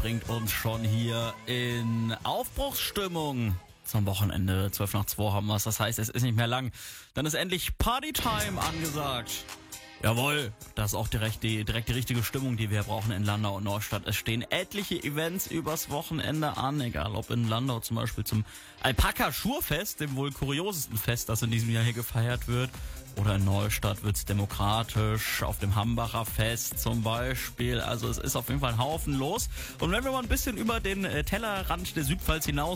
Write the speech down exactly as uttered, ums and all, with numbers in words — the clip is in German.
bringt uns schon hier in Aufbruchsstimmung. Zum Wochenende, zwölf nach zwei haben wir es. Das heißt, es ist nicht mehr lang. Dann ist endlich Partytime angesagt. Jawohl, das ist auch direkt die, direkt die richtige Stimmung, die wir brauchen in Landau und Neustadt. Es stehen etliche Events übers Wochenende an, egal ob in Landau zum Beispiel zum Alpaka-Schurfest, dem wohl kuriosesten Fest, das in diesem Jahr hier gefeiert wird. Oder in Neustadt wird's demokratisch, auf dem Hambacher Fest zum Beispiel. Also es ist auf jeden Fall ein Haufen los. Und wenn wir mal ein bisschen über den Tellerrand der Südpfalz hinaus